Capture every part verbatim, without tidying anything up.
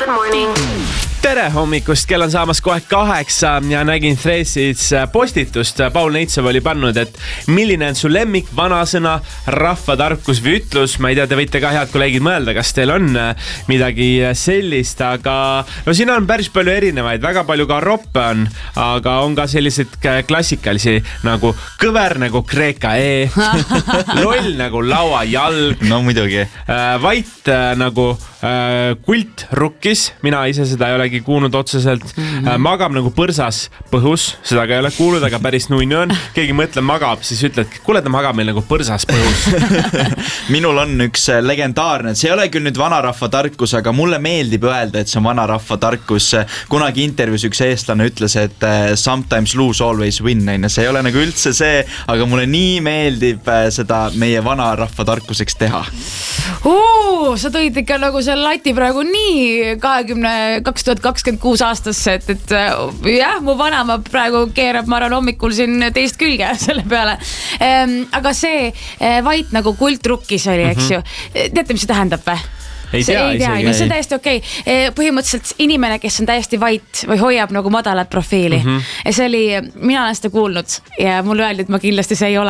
Good morning. Tere hommikust, kell on saamas kohe kaheksa ja nägin Threadsis postitust. Paul Neitsev oli pannud, et milline on su lemmik vanasõna, rahvatarkus või ütlus. Ma ei tea, te võite ka head kolleegid mõelda, kas teil on midagi sellist, aga no siin on päris palju erinevaid, väga palju ka roppe on, aga on ka sellised klassikalisi nagu kõver nagu kreeka E, loll nagu lauajalg, no muidugi, vait nagu kult rukkis, mina ise seda ei olegi kuulnud otseselt, mm-hmm. magab nagu põrsas põhus, seda ka ei ole kuulnud, aga päris nuinu on. Keegi mõtleb magab, siis ütled, kuule ta magab meil nagu põrsas põhus. minul on üks legendaarne, see ei ole küll nüüd vanarahva tarkus, aga mulle meeldib öelda, et see on vanarahva tarkus. Kunagi intervjuus üks eestlane ütles, et sometimes lose, always win. See ei ole nagu üldse see, aga mulle nii meeldib seda meie vanarahva tarkuseks teha. Oo, sa tõid ikka nagu selle lati praegu nii kakskümmend, kaks tuhat kakskümmend kuus aastasse, et, et jah, mu vanama praegu keerab, ma arvan, hommikul siin teist külge selle peale. Ehm, aga see vait nagu kult rukkis oli, eks ju. Teate, mis see tähendab või? Ei tea, ei tea, no see on täiesti okei okay. Põhimõtteliselt inimene, kes on täiesti vait või hoiab nagu madalat profiili mm. -hmm. ja see oli, mina olen seda kuulnud ja mulle öeldi, et ma kindlasti see ei ole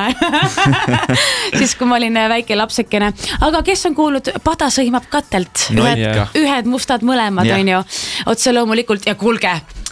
siis kui ma olin väike lapsekene, aga kes on kuulnud pada sõimab katelt no, ühed, yeah. ühed mustad mõlemad yeah. on ju, otse loomulikult ja kuulge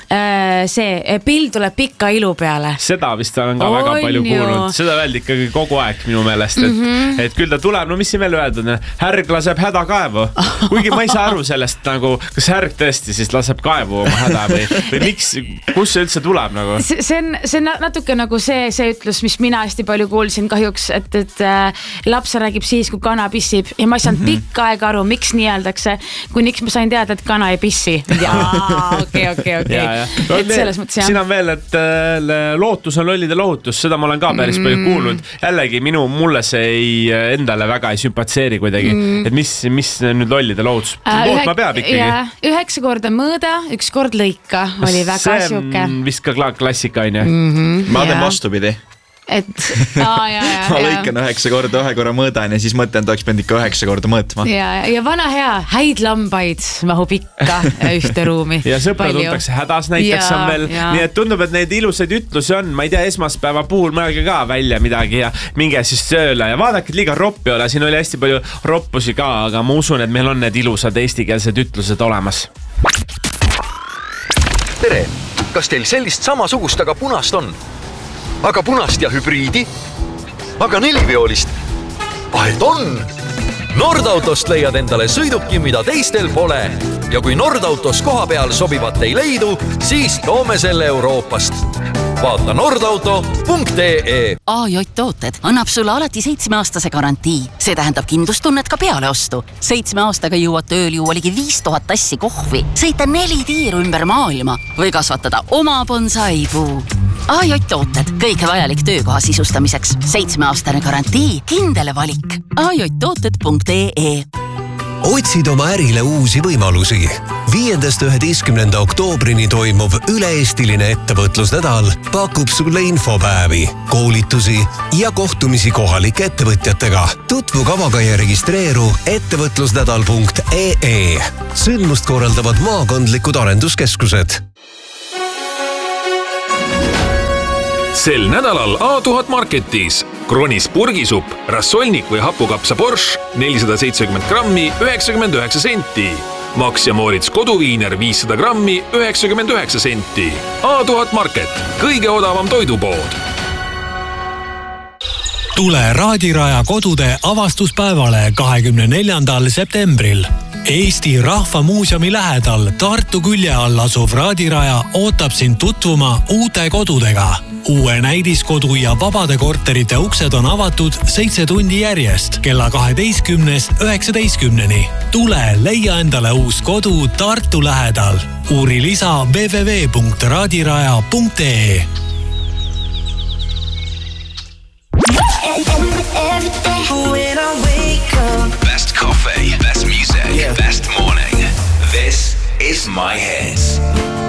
see pill tuleb pikka ilu peale. Seda vist olen ka on väga palju ju. Kuulnud. Seda öeldi ikkagi kogu aeg minu meelest, et, mm-hmm. et küll ta tuleb, no mis siin veel öeldud, härg laseb häda kaevu. Kuigi ma ei saa aru sellest nagu, kas härg tõesti siis laseb kaevu oma häda või, või miks, kus see üldse tuleb nagu? See, see, on, see on natuke nagu see, see ütlus, mis mina hästi palju kuulsin kahjuks, et, et äh, laps räägib siis, kui kana pissib ja ma ei saanud mm-hmm. pikka aega aru, miks nii öeldakse, kuniks ma sain teada, et kana ei pissi. Jaa, okei, okei, okei. No, et selles mõttes, jah. Siin on veel, et äh, lootus on lollide lohutus, seda ma olen ka päris palju kuulnud. Jällegi minu, mulle see ei, endale väga ei sümpatseeri kuidagi, mm. et mis, mis nüüd lollide lohutus äh, lootma peab ikkagi. Ja, üheksa korda mõõda, üks kord lõika oli väga see siuke. See vist ka klassika on ju. Mm-hmm, ma olen vastupidi. Et, aa, ja, ja, ma lõikan üheksa korda, ühe korra mõõdan ja siis mõtlen, et oleks pidanud ikka üheksa korda mõõtma. Ja, ja vana hea, häid lambaid mahub ikka ühte ruumi. ja sõpra tuntakse hädas näiteks ja, on veel. Ja. Nii et tundub, et neid ilusaid ütlusi on. Ma ei tea, esmaspäeva puhul mõelge ka välja midagi ja minge siis sööle ja vaadake, et liiga roppi ole. Siin oli hästi palju roppusi ka, aga ma usun, et meil on need ilusad eestikeelsed ütlused olemas. Tere, kas teil sellist samasugust, aga punast on? Aga punast ja hübriidi? Aga neliveolist? Ah, et on! Nordautost leiad endale sõiduki, mida teistel pole. Ja kui Nordautos koha peal sobivat ei leidu, siis toome selle Euroopast. Vaata nordauto punkt ee. A J Tooted annab sulle alati seitsmeaastase garantii. See tähendab kindlustunnet ka peale ostu. Seitsme aastaga jõuad tööl juua ligi viis tuhat tassi kohvi, sõita neli tiiru ümber maailma või kasvatada oma bonsaipuu. A J Tooted, kõike vajalik töökoha sisustamiseks. Seitsmeaastane garantii, kindele valik. A J Tooted punkt ee. Otsid oma ärile uusi võimalusi. Viiendast üheteistkümnenda oktoobrini toimuv üle-eestiline ettevõtlusnädal pakub sulle infopäevi, koolitusi ja kohtumisi kohalike ettevõtjatega. Tutvu kavaga ja registreeru ettevõtlusnädal punkt ee. Sündmust korraldavad maakondlikud arenduskeskused. Sel nädalal A tuhat Marketis Kronis purgisupp, rassolnik või hapukapsa borš nelisada seitsekümmend grammi, üheksakümmend üheksa senti. Max ja Moritz koduviiner viissada grammi, üheksakümmend üheksa senti. A tuhat Market, kõige odavam toidupood. Tule Raadiraja kodude avastuspäevale kahekümne neljandal septembril. Eesti Rahvamuuseumi lähedal Tartu külje all asuv Raadiraja ootab sind tutvuma uute kodudega. Uue näidiskodu ja vabade korterite uksed on avatud seitse tundi järjest kella kaheteistkümnest üheksateistkümneni. Tule leia endale uus kodu Tartu lähedal. Uuri lisa w w w punkt raadiraja punkt ee. Best coffee, best music, yeah. Best morning. This is my hits.